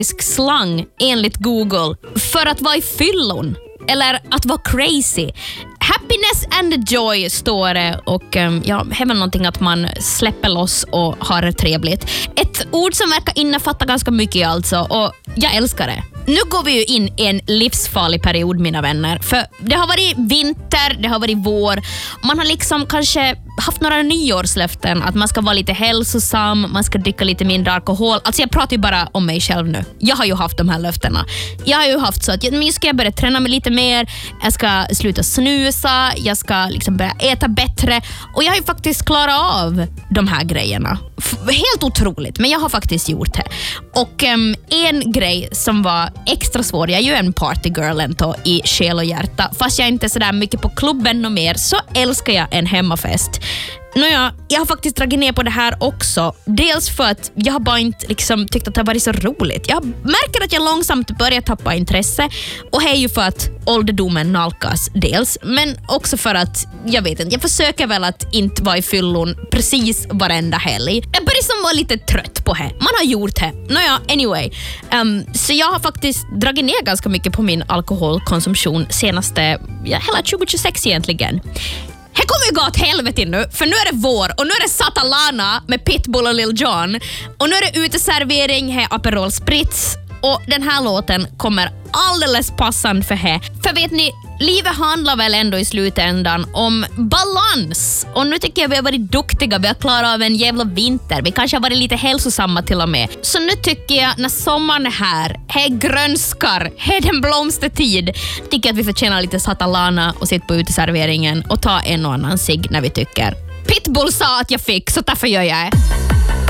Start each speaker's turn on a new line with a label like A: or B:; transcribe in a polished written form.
A: slang enligt Google för att vara i fyllon eller att vara crazy. Happiness and joy står det och ja, det är väl någonting att man släpper loss och har det trevligt. Ett ord som verkar innefatta ganska mycket alltså och jag älskar det. Nu går vi ju in i en livsfarlig period, mina vänner. För det har varit vinter, det har varit vår. Man har liksom kanske haft några nyårslöften att man ska vara lite hälsosam, man ska dricka lite mindre alkohol. Alltså jag pratar ju bara om mig själv nu. Jag har ju haft de här löftena. Jag har ju haft så att nu ska jag börja träna mig lite mer. Jag ska sluta snusa. Jag ska liksom börja äta bättre. Och jag har ju faktiskt klarat av de här grejerna. Helt otroligt, men jag har faktiskt gjort det. Och en grej som var extra svår, jag är ju en partygirl ändå i själ och hjärta. Fast jag är inte sådär mycket på klubben och mer, så älskar jag en hemmafest. Nåja, jag har faktiskt dragit ner på det här också. Dels för att jag har bara inte liksom tyckt att det har varit så roligt. Jag märker att jag långsamt börjar tappa intresse. Och det är ju för att ålderdomen nalkas dels. Men också för att, jag vet inte, jag försöker väl att inte vara i fyllon precis varenda helg. Jag börjar som vara lite trött på det. Man har gjort det. Nåja, anyway. Så jag har faktiskt dragit ner ganska mycket på min alkoholkonsumtion senaste, hela 2026 egentligen. Här kommer ju gå åt helvete nu, för nu är det vår och nu är det Satalana med Pitbull och Lil Jon. Och nu är det uteservering, här Aperol Spritz. Och den här låten kommer alldeles passande för här. För vet ni, livet handlar väl ändå i slutändan om balans. Och nu tycker jag vi har varit duktiga, vi har klarat av en jävla vinter. Vi kanske har varit lite hälsosamma till och med. Så nu tycker jag, när sommaren är här, här grönskar, här den blomstertid, tycker jag att vi förtjänar lite Satalana och sitta på uteserveringen och ta en och annan cigg när vi tycker. Pitbull sa att jag fick, så därför gör jag det.